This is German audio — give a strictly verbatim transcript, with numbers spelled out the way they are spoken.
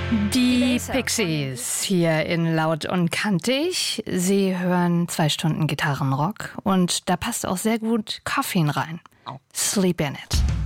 Die Pixies hier in Laut und Kantig. Sie hören zwei Stunden Gitarrenrock und da passt auch sehr gut Koffein rein. Sleep in it.